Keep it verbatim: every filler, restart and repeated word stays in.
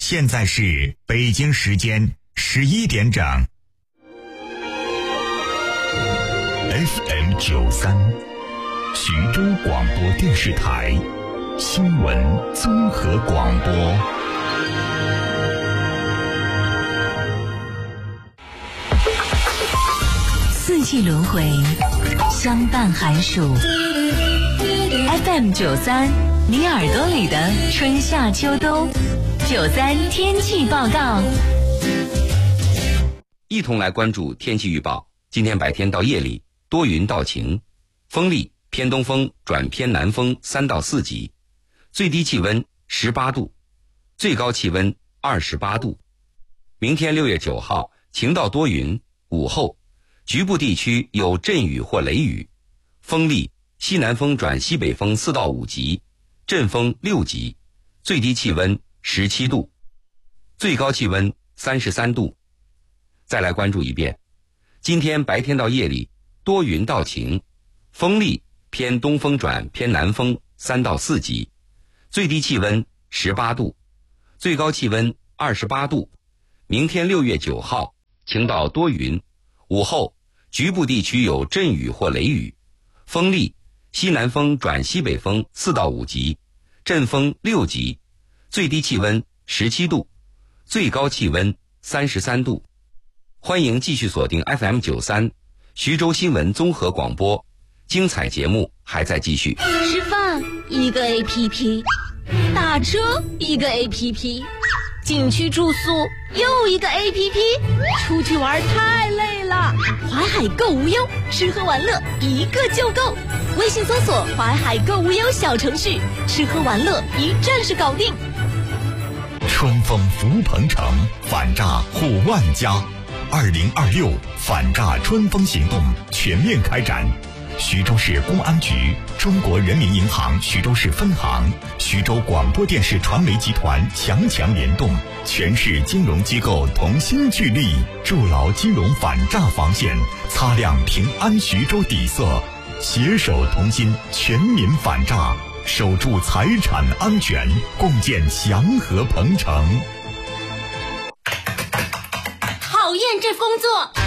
现在是北京时间十一点整。F M 九三，徐州广播电视台新闻综合广播。 四季轮回，相伴寒暑。F M 九三，你耳朵里的春夏秋冬。九三天气报告， 一同来关注天气预报。今天白天到夜里多云到晴，风力偏东风转偏南风三到四级，最低气温十八度，最高气温二十八度。明天六月九号晴到多云，午后局部地区有阵雨或雷雨，风力西南风转西北风四到五级，阵风六级，最低气温十七度，最高气温三十三度。再来关注一遍，今天白天到夜里多云到晴，风力偏东风转偏南风三到四级，最低气温十八度，最高气温二十八度。明天六月九号晴到多云，午后局部地区有阵雨或雷雨，风力西南风转西北风四到五级，阵风六级，最低气温十七度，最高气温三十三度。欢迎继续锁定 F M 九三，徐州新闻综合广播，精彩节目还在继续。 吃饭一个 A P P， 打车一个 A P P， 景区住宿又一个 A P P， 出去玩太累了。淮海购无忧，吃喝玩乐一个就够。微信搜索淮海购无忧小程序，吃喝玩乐一站式搞定。 春风福鹏城，反诈护万家。二零二六反诈春风行动全面开展。徐州市公安局、中国人民银行徐州市分行、徐州广播电视传媒集团强强联动，全市金融机构同心聚力，筑牢金融反诈防线，擦亮平安徐州底色，携手同心，全民反诈，守住财产安全，共建祥和鹏城。 讨厌这工作。